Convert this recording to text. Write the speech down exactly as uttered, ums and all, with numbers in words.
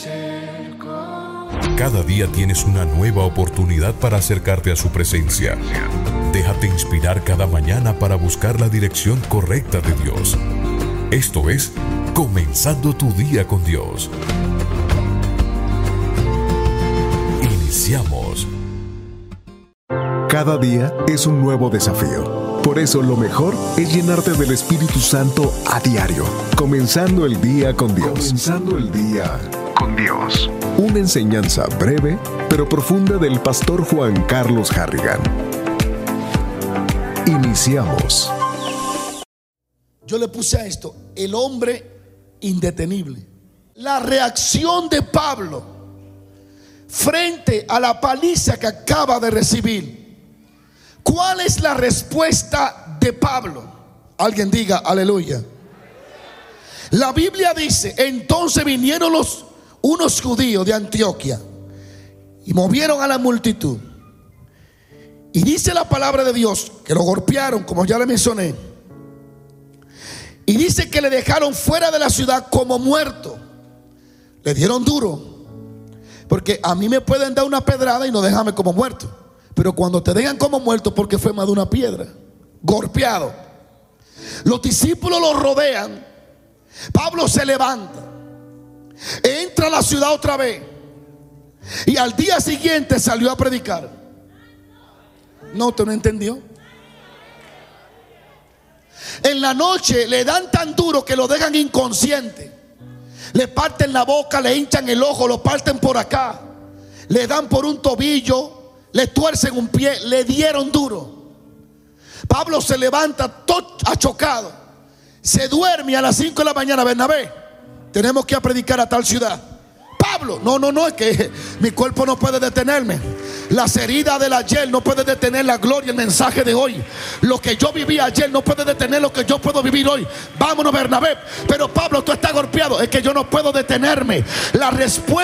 Cada día tienes una nueva oportunidad para acercarte a su presencia. Déjate inspirar cada mañana para buscar la dirección correcta de Dios. Esto es Comenzando tu Día con Dios. Iniciamos. Cada día es un nuevo desafío. Por eso lo mejor es llenarte del Espíritu Santo a diario. Comenzando el día con Dios. Comenzando el día con Dios. Una enseñanza breve pero profunda del pastor Juan Carlos Harrigan. Iniciamos. Yo le puse a esto: el hombre indetenible. La reacción de Pablo frente a la paliza que acaba de recibir. ¿Cuál es la respuesta de Pablo? Alguien diga aleluya. La Biblia dice: entonces vinieron los unos judíos de Antioquía y movieron a la multitud. Y dice la palabra de Dios que lo golpearon, como ya le mencioné. Y dice que le dejaron fuera de la ciudad como muerto. Le dieron duro. Porque a mí me pueden dar una pedrada y no dejarme como muerto. Pero cuando te dejan como muerto, porque fue más de una piedra, golpeado. Los discípulos lo rodean. Pablo se levanta, entra a la ciudad otra vez, y al día siguiente salió a predicar. No, usted no entendió. En la noche le dan tan duro que lo dejan inconsciente. Le parten la boca, le hinchan el ojo, lo parten por acá, le dan por un tobillo, le tuercen un pie, le dieron duro. Pablo se levanta todo achocado, se duerme. A las cinco de la mañana: Bernabé, tenemos que ir a predicar a tal ciudad. Pablo: no, no, no, es que mi cuerpo no puede detenerme. Las heridas del ayer no pueden detener la gloria, el mensaje de hoy. Lo que yo viví ayer no puede detener lo que yo puedo vivir hoy. Vámonos, Bernabé. Pero Pablo, tú estás golpeado. Es que yo no puedo detenerme. La respuesta